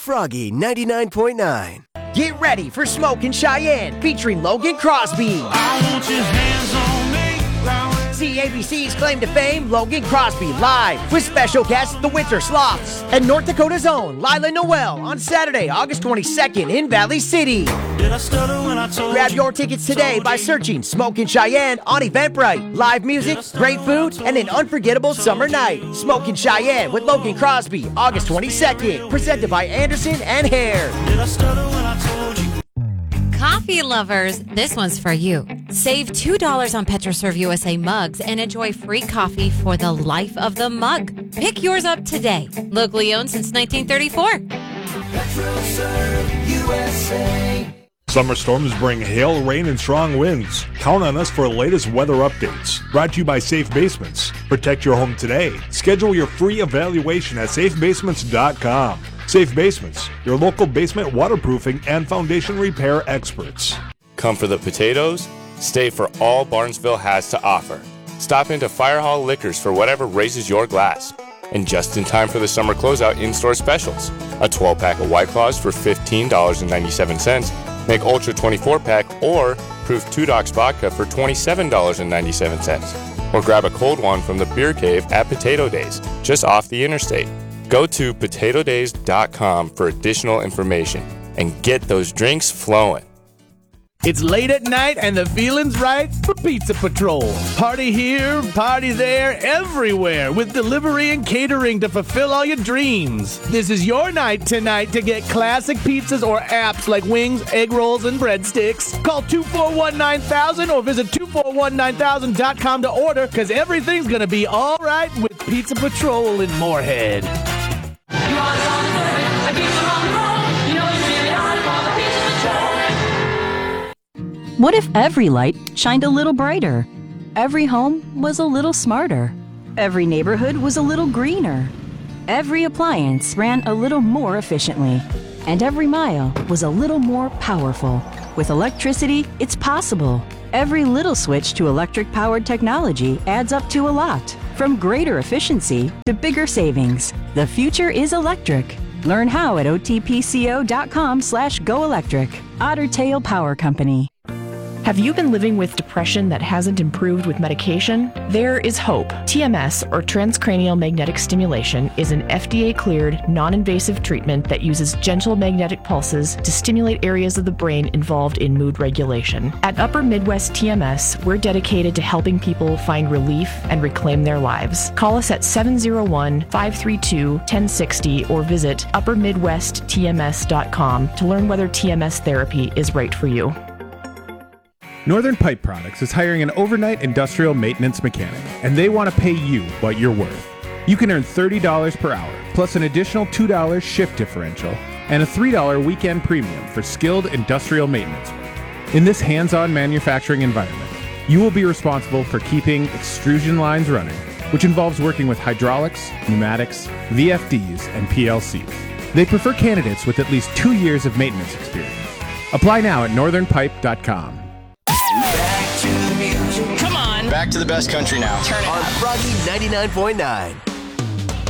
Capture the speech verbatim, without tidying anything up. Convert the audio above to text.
Froggy ninety-nine point nine. Get ready for Smokin' Cheyenne featuring Logan Crosby. I want your hands on me. See A B C's claim to fame, Logan Crosby live with special guests, the Winter Sloths, and North Dakota's own Lila Noel on Saturday, August twenty-second in Valley City. Did I stutter when I told Grab you? your tickets today by searching Smokin' Cheyenne on Eventbrite. Live music, great food, and an unforgettable summer night. Smokin' Cheyenne with Logan Crosby, August twenty-second. Presented by Anderson and Hare. Did I stutter when I told you? Coffee lovers, this one's for you. Save two dollars on PetroServe U S A mugs and enjoy free coffee for the life of the mug. Pick yours up today. Locally owned since nineteen thirty-four. PetroServe U S A. Summer storms bring hail, rain, and strong winds. Count on us for the latest weather updates. Brought to you by Safe Basements. Protect your home today. Schedule your free evaluation at safe basements dot com. Safe Basements, your local basement waterproofing and foundation repair experts. Come for the potatoes? Stay for all Barnesville has to offer. Stop into Fire Hall Liquors for whatever raises your glass. And just in time for the summer closeout in-store specials. A twelve-pack of White Claws for fifteen dollars and ninety-seven cents. Make Ultra twenty-four pack or Proof two Docs Vodka for twenty-seven dollars and ninety-seven cents. Or grab a cold one from the Beer Cave at Potato Days, just off the interstate. Go to potato days dot com for additional information and get those drinks flowing. It's late at night and the feeling's right for Pizza Patrol. Party here, party there, everywhere with delivery and catering to fulfill all your dreams. This is your night tonight to get classic pizzas or apps like wings, egg rolls, and breadsticks. Call two four one nine thousand or visit two four one nine thousand dot com to order because everything's going to be all right with Pizza Patrol in Moorhead. You want it on the foot, I keep them on the road. You know it's really hard for the Pizza Patrol. What if every light shined a little brighter? Every home was a little smarter. Every neighborhood was a little greener. Every appliance ran a little more efficiently. And every mile was a little more powerful. With electricity, it's possible. Every little switch to electric-powered technology adds up to a lot. From greater efficiency to bigger savings, the future is electric. Learn how at otpco.com slash goelectric. Otter Tail Power Company. Have you been living with depression that hasn't improved with medication? There is hope. T M S, or transcranial magnetic stimulation, is an F D A-cleared, non-invasive treatment that uses gentle magnetic pulses to stimulate areas of the brain involved in mood regulation. At Upper Midwest T M S, we're dedicated to helping people find relief and reclaim their lives. Call us at seven oh one, five three two, one oh six oh or visit upper midwest t m s dot com to learn whether T M S therapy is right for you. Northern Pipe Products is hiring an overnight industrial maintenance mechanic, and they want to pay you what you're worth. You can earn thirty dollars per hour, plus an additional two dollars shift differential, and a three dollars weekend premium for skilled industrial maintenance work. In this hands-on manufacturing environment, you will be responsible for keeping extrusion lines running, which involves working with hydraulics, pneumatics, V F Ds, and P L Cs. They prefer candidates with at least two years of maintenance experience. Apply now at northern pipe dot com. Back to the music. Come on. Back to the best country now. Turn it On up. Froggy ninety-nine point nine.